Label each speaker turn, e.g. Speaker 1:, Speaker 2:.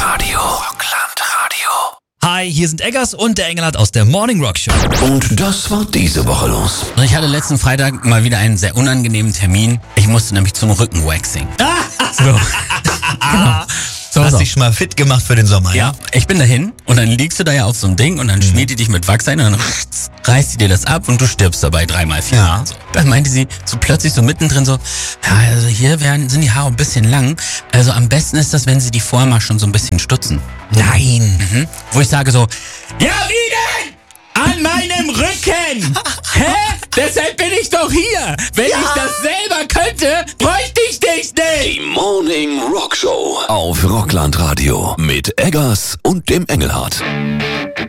Speaker 1: Radio.
Speaker 2: Hi, hier sind Eggers und der Engelhardt aus der Morning Rock Show.
Speaker 1: Und das war diese Woche los.
Speaker 3: Und ich hatte letzten Freitag mal wieder einen sehr unangenehmen Termin. Ich musste nämlich zum Rückenwaxing.
Speaker 2: So. Genau. Hast dich schon mal fit gemacht für den Sommer,
Speaker 3: Ja, ich bin dahin und dann liegst du da ja auf so einem Ding und dann schmiert die dich mit Wachs ein und dann reißt die dir das ab und du stirbst dabei 3-mal 4.
Speaker 2: Ja.
Speaker 3: So. Dann meinte sie so plötzlich so mittendrin so, ja, also hier sind die Haare ein bisschen lang. Also am besten ist das, wenn sie die vorher mal schon so ein bisschen stutzen.
Speaker 2: Nein.
Speaker 3: Wo ich sage so, ja wie denn? An meinem Rücken! Hä? Deshalb bin ich doch hier! Wenn ich das selber könnte, bräuchte ich dich nicht!
Speaker 1: Die Morning Rock Show auf Rockland Radio mit Eggers und dem Engelhardt.